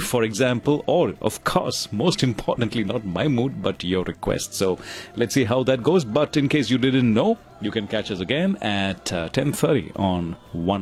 for example, or of course, most importantly, not my mood, but your request. So let's see how that goes. But in case you didn't know, you can catch us again at 10:30 on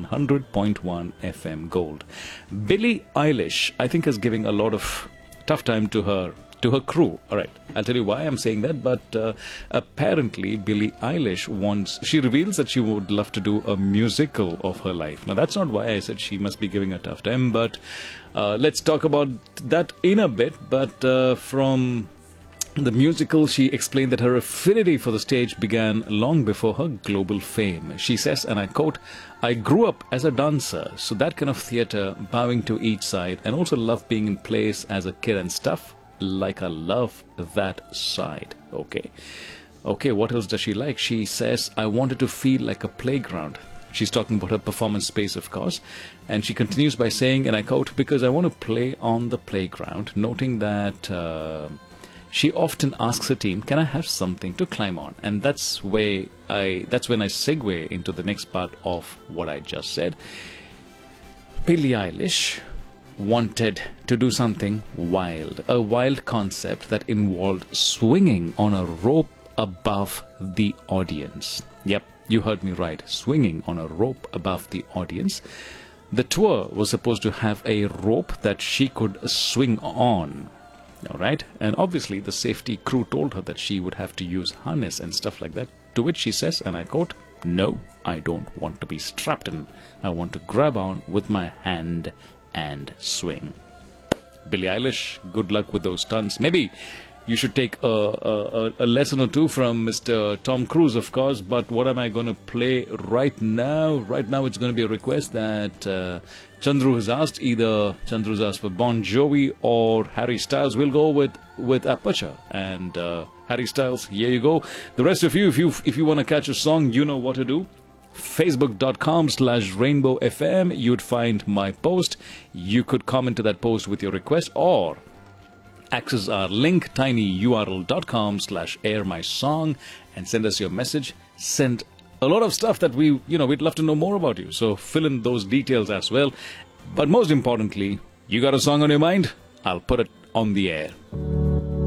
100.1 FM Gold. Billie Eilish, I think, is giving a lot of tough time to her crew. All right, I'll tell you why I'm saying that, but apparently Billie Eilish she reveals that she would love to do a musical of her life. Now, that's not why I said she must be giving a tough time, but let's talk about that in a bit. But from the musical, she explained that her affinity for the stage began long before her global fame. She says, and I quote, "I grew up as a dancer, so that kind of theatre, bowing to each side, and also loved being in plays as a kid and stuff. Like I love that side." Okay, what else does she like? She says, "I wanted to feel like a playground." She's talking about her performance space, of course. And she continues by saying, and I quote, "Because I want to play on the playground," noting that she often asks her team, "Can I have something to climb on?" And that's when I segue into the next part of what I just said. Billie Eilish wanted to do something wild, a wild concept that involved swinging on a rope above the audience. Yep, you heard me right, swinging on a rope above the audience. The tour was supposed to have a rope that she could swing on. All right, and obviously the safety crew told her that she would have to use harness and stuff like that, to which she says, and I quote, "No, I don't want to be strapped in. I want to grab on with my hand and swing." Billie Eilish, good luck with those stunts. Maybe you should take a lesson or two from Mr. Tom Cruise, of course. But what am I going to play right now? Right now it's going to be a request that Chandru has asked. Either Chandru's asked for Bon Jovi or Harry Styles. We'll go with Aperture and Harry Styles. Here you go. The rest of you, if you want to catch a song, you know what to do. Facebook.com/Rainbow FM. You'd find my post. You could comment to that post with your request, or access our link, tinyurl.com/airmysong, and send us your message. Send a lot of stuff that we'd love to know more about you. So fill in those details as well. But most importantly, you got a song on your mind? I'll put it on the air.